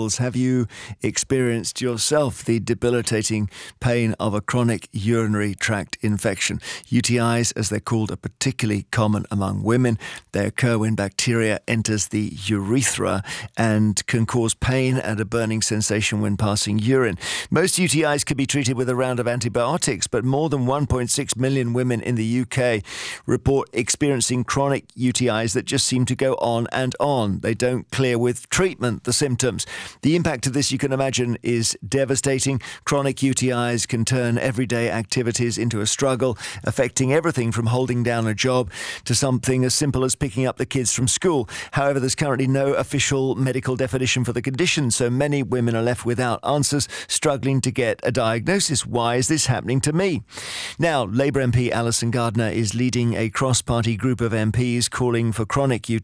Wales. Have you experienced yourself the debilitating pain of a chronic urinary tract infection? UTIs, as they're called, are particularly common among women. They occur when bacteria enters the urethra and can cause pain and a burning sensation when passing urine. Most UTIs can be treated with a round of antibiotics, but more than 1.6 million women in the UK report experiencing chronic UTIs that just seem to go on and on. They don't clear with treatment, the symptoms. The impact of this, you can imagine, is devastating. Chronic UTIs can turn everyday activities into a struggle, affecting everything from holding down a job to something as simple as picking up the kids from school. However, there's currently no official medical definition for the condition, so many women are left without answers, struggling to get a diagnosis. Why is this happening to me? Now, Labour MP Alison Gardner is leading a cross-party group of MPs calling for chronic UTIs